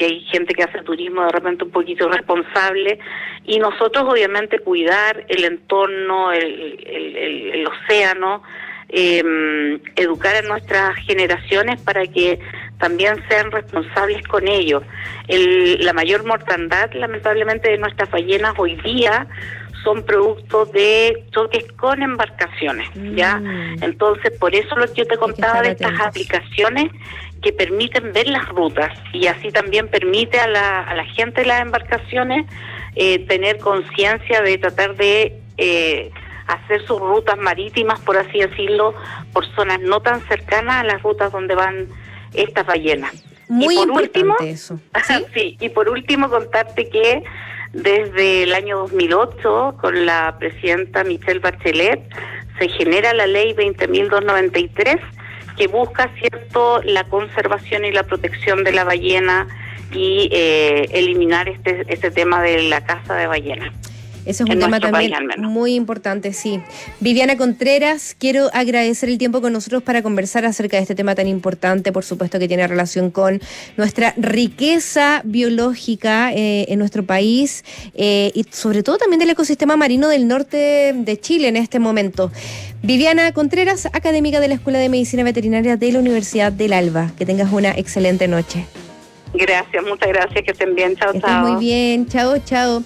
porque hay gente que hace turismo de repente un poquito irresponsable, y nosotros obviamente cuidar el entorno, el océano, educar a nuestras generaciones para que también sean responsables con ello. La mayor mortandad, lamentablemente, de nuestras ballenas hoy día son productos de choques con embarcaciones, ¿ya? Entonces, por eso lo que yo te contaba de estas aplicaciones que permiten ver las rutas, y así también permite a la gente de las embarcaciones tener conciencia de tratar de hacer sus rutas marítimas, por así decirlo, por zonas no tan cercanas a las rutas donde van estas ballenas. Muy y por importante último, eso. ¿Sí? sí, y por último contarte que desde el año 2008, con la presidenta Michelle Bachelet, se genera la ley 20.293, que busca, cierto, la conservación y la protección de la ballena y eliminar este tema de la caza de ballenas. Eso es un tema también muy importante, sí. Viviana Contreras, quiero agradecer el tiempo con nosotros para conversar acerca de este tema tan importante, por supuesto que tiene relación con nuestra riqueza biológica en nuestro país y sobre todo también del ecosistema marino del norte de Chile en este momento. Viviana Contreras, académica de la Escuela de Medicina Veterinaria de la Universidad del Alba. Que tengas una excelente noche. Gracias, muchas gracias, que estén bien, chao, chao. Muy bien, chao, chao.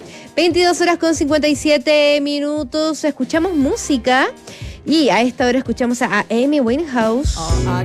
22:57. Escuchamos música y a esta hora escuchamos a Amy Winehouse.